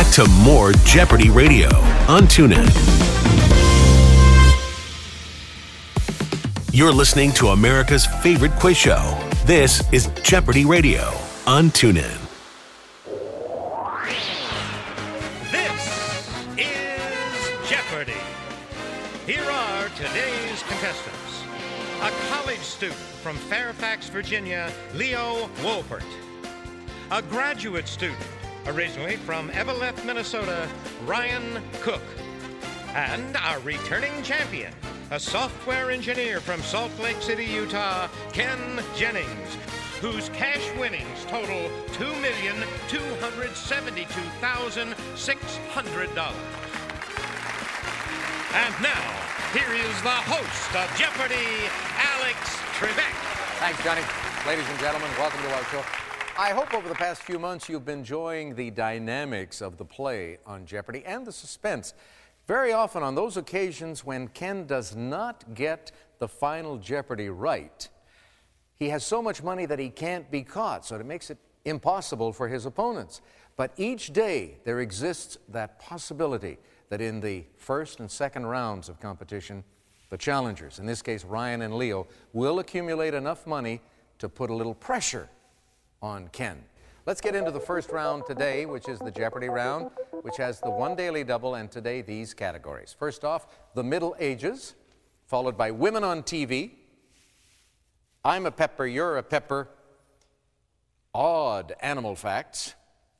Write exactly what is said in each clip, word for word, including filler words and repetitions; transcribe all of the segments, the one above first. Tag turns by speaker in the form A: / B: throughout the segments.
A: to more Jeopardy Radio on TuneIn. You're listening to America's favorite quiz show. This is Jeopardy Radio on TuneIn.
B: This is Jeopardy! Here are today's contestants. A college student from Fairfax, Virginia, Leo Wolpert. A graduate student, originally from Eveleth, Minnesota, Ryan Cook. And our returning champion, a software engineer from Salt Lake City, Utah, Ken Jennings, whose cash winnings total two million two hundred seventy-two thousand six hundred dollars. And now, here is the host of Jeopardy, Alex Trebek.
C: Thanks, Johnny. Ladies and gentlemen, welcome to our show. I hope over the past few months you've been enjoying the dynamics of the play on Jeopardy and the suspense. Very often on those occasions when Ken does not get the final Jeopardy right, he has so much money that he can't be caught, so it makes it impossible for his opponents. But each day there exists that possibility that in the first and second rounds of competition, the challengers, in this case Ryan and Leo, will accumulate enough money to put a little pressure on Ken. Let's get into the first round today, which is the Jeopardy round, which has the one daily double and today these categories. First off, the Middle Ages, followed by Women on T V, I'm a Pepper, You're a Pepper, Odd Animal Facts,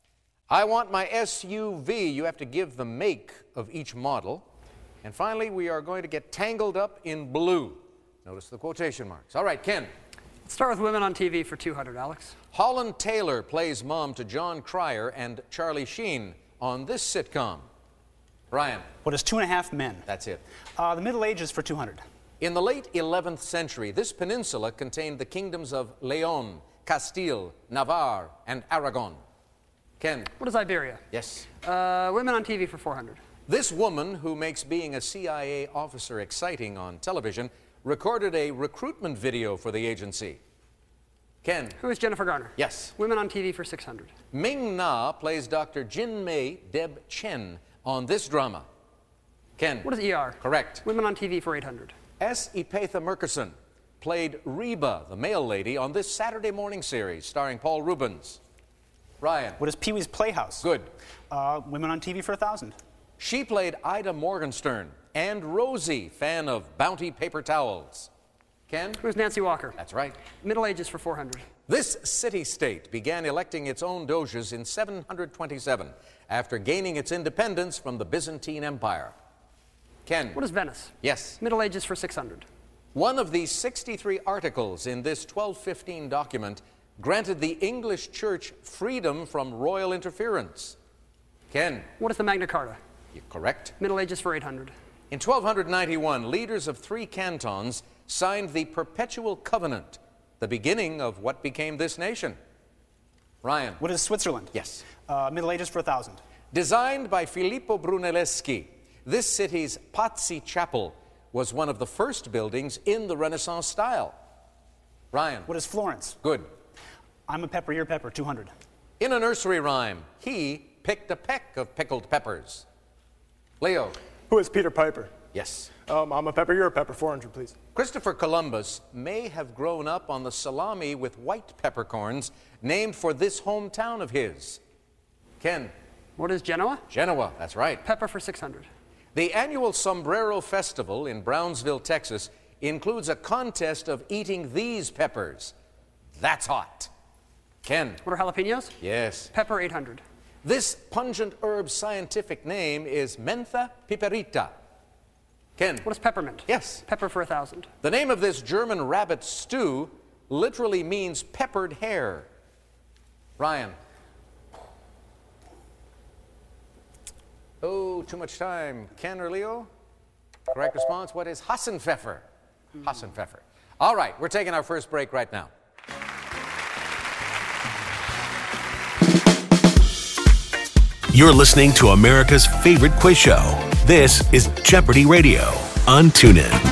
C: I Want My S U V, you have to give the make of each model, and finally we are going to get tangled up in blue. Notice the quotation marks. All right, Ken.
D: Let's start with Women on T V for two hundred, Alex.
C: Holland Taylor plays mom to John Cryer and Charlie Sheen on this sitcom. Ryan.
E: What is Two and a Half Men?
C: That's it.
E: Uh, the Middle Ages for two hundred.
C: In the late eleventh century, this peninsula contained the kingdoms of Leon, Castile, Navarre, and Aragon. Ken.
D: What is Iberia?
C: Yes.
D: Uh, Women on T V for four hundred.
C: This woman, who makes being a C I A officer exciting on television, recorded a recruitment video for the agency. Ken.
D: Who is Jennifer Garner?
C: Yes.
D: Women on T V for six hundred.
C: Ming Na plays Doctor Jin Mei Deb Chen on this drama. Ken.
D: What is E R?
C: Correct.
D: Women on T V for eight hundred.
C: S. Epatha Murkison played Reba, the mail lady, on this Saturday morning series starring Paul Rubens. Ryan.
E: What is Pee-wee's Playhouse?
C: Good.
E: Uh, Women on T V for one thousand.
C: She played Ida Morgenstern and Rosie, fan of Bounty paper towels. Ken?
D: Who is Nancy Walker?
C: That's right.
D: Middle Ages for four hundred.
C: This city-state began electing its own doges in seven hundred twenty-seven after gaining its independence from the Byzantine Empire. Ken?
D: What is Venice?
C: Yes.
D: Middle Ages for six hundred.
C: One of the sixty-three articles in this twelve fifteen document granted the English Church freedom from royal interference. Ken?
D: What is the Magna Carta?
C: You're correct.
D: Middle Ages for eight hundred.
C: In twelve ninety-one, leaders of three cantons signed the Perpetual Covenant, the beginning of what became this nation. Ryan.
E: What is Switzerland?
C: Yes.
E: Uh, Middle Ages for one thousand.
C: Designed by Filippo Brunelleschi, this city's Pazzi Chapel was one of the first buildings in the Renaissance style. Ryan.
E: What is Florence?
C: Good.
E: I'm a Pepper, You're a Pepper, two hundred.
C: In a nursery rhyme, he picked a peck of pickled peppers. Leo.
F: Who is Peter Piper?
C: Yes.
F: Um, I'm a Pepper, You're a Pepper, four hundred, please.
C: Christopher Columbus may have grown up on the salami with white peppercorns named for this hometown of his. Ken.
D: What is Genoa?
C: Genoa, that's right.
D: Pepper for six hundred.
C: The annual Sombrero Festival in Brownsville, Texas, includes a contest of eating these peppers. That's hot. Ken.
D: What are jalapenos?
C: Yes.
D: Pepper eight hundred.
C: This pungent herb's scientific name is Mentha piperita. Ken.
D: What is peppermint?
C: Yes.
D: Pepper for one thousand.
C: The name of this German rabbit stew literally means peppered hair. Ryan. Oh, too much time. Ken or Leo? Correct response. What is Hassenpfeffer? Mm. Hassenpfeffer. All right, we're taking our first break right now.
A: You're listening to America's favorite quiz show. This is Jeopardy Radio on TuneIn.